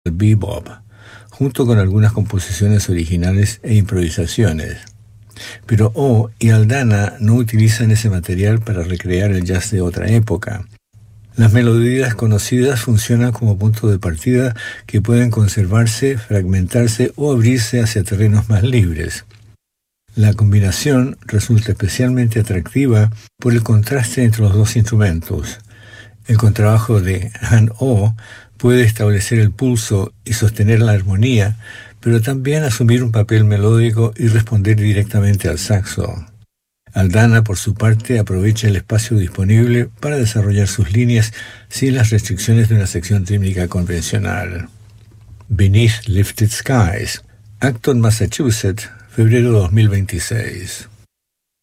bebop, junto con algunas composiciones originales e improvisaciones. Pero O y Aldana no utilizan ese material para recrear el jazz de otra época. Las melodías conocidas funcionan como punto de partida que pueden conservarse, fragmentarse o abrirse hacia terrenos más libres. La combinación resulta especialmente atractiva por el contraste entre los dos instrumentos. El contrabajo de Han Oh puede establecer el pulso y sostener la armonía, pero también asumir un papel melódico y responder directamente al saxo. Aldana, por su parte, aprovecha el espacio disponible para desarrollar sus líneas sin las restricciones de una sección rítmica convencional. Beneath Lifted Skies, Acton, Massachusetts, febrero 2026.